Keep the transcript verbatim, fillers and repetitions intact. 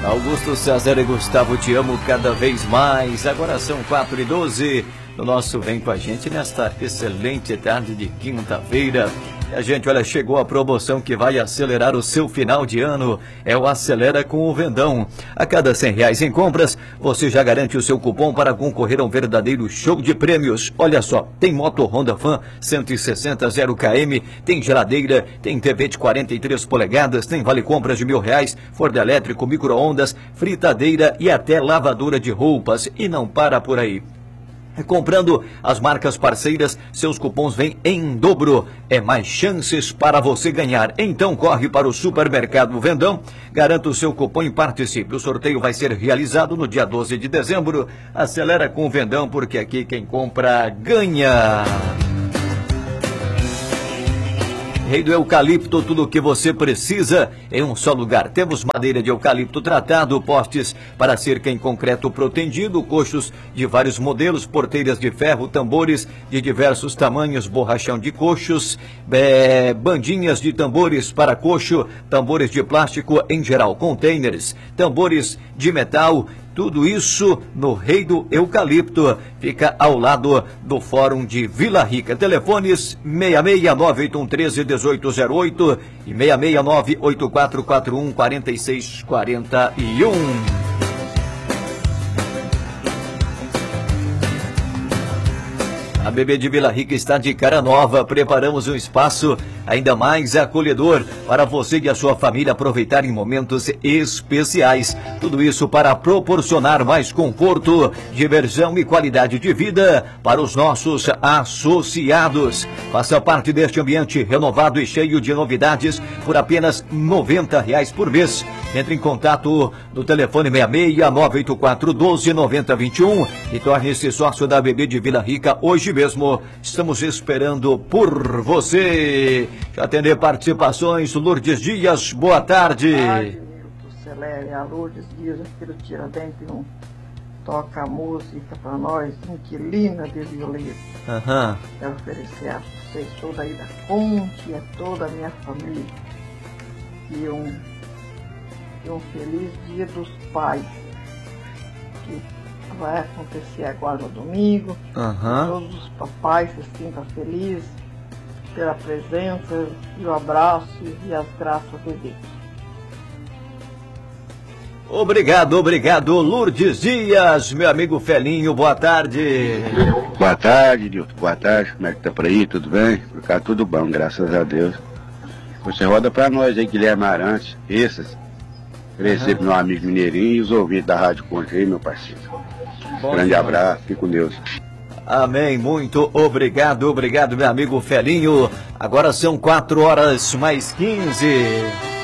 Augusto César e Gustavo, te amo cada vez mais. Agora são quatro e doze. No nosso Vem Com a Gente nesta excelente tarde de quinta-feira. E a gente, olha, chegou a promoção que vai acelerar o seu final de ano. É o Acelera com o Vendão. A cada cem reais em compras, você já garante o seu cupom para concorrer a um verdadeiro show de prêmios. Olha só, tem moto Honda Fan cento e sessenta zero quilômetros, tem geladeira, tem T V de quarenta e três polegadas, tem vale compras de mil reais, forno elétrico, micro-ondas, fritadeira e até lavadora de roupas. E não para por aí. Comprando as marcas parceiras, seus cupons vêm em dobro. É mais chances para você ganhar. Então corre para o Supermercado Vendão, garanta o seu cupom e participe. O sorteio vai ser realizado no dia doze de dezembro. Acelera com o Vendão, porque aqui quem compra ganha. Rei do Eucalipto, tudo o que você precisa em um só lugar. Temos madeira de eucalipto tratado, postes para cerca em concreto protendido, coxos de vários modelos, porteiras de ferro, tambores de diversos tamanhos, borrachão de coxos, é, bandinhas de tambores para coxo, tambores de plástico em geral, containers, tambores de metal. Tudo isso no Rei do Eucalipto. Fica ao lado do Fórum de Vila Rica. Telefones seis seis nove oito um um três um oito zero oito e seis seis nove oito quatro quatro um quatro seis quatro um. A B B de Vila Rica está de cara nova. Preparamos um espaço ainda mais acolhedor para você e a sua família aproveitarem momentos especiais. Tudo isso para proporcionar mais conforto, diversão e qualidade de vida para os nossos associados. Faça parte deste ambiente renovado e cheio de novidades por apenas noventa reais por mês. Entre em contato no telefone seis seis nove oito quatro um dois nove zero dois um e torne-se sócio da B B de Vila Rica hoje mesmo. Estamos esperando por você. Já atender participações. Lourdes Dias, boa tarde. Boa tarde, Milton Celéria. A Lourdes Dias, aqui do Tiradentes, um toca a música para nós, Inquilina de Violeta. Aham. Quero oferecer a vocês toda aí da ponte, a toda a minha família. E um, e um feliz Dia dos Pais, que vai acontecer agora no domingo. Aham. Todos os papais se sintam felizes pela presença e o abraço e as graças de Deus. Obrigado, obrigado, Lourdes Dias, meu amigo Felinho, boa tarde. Boa tarde, Nilton, boa tarde, como é que tá por aí, tudo bem? Por cá tudo bom, graças a Deus. Você roda pra nós aí, Guilherme Arantes, esses, recebo meu amigo Mineirinho e os ouvintes da Rádio Conte aí, meu parceiro. Bom Grande dia. abraço, fique com Deus. Amém, muito obrigado, obrigado, meu amigo Felinho. Agora são quatro horas mais quinze.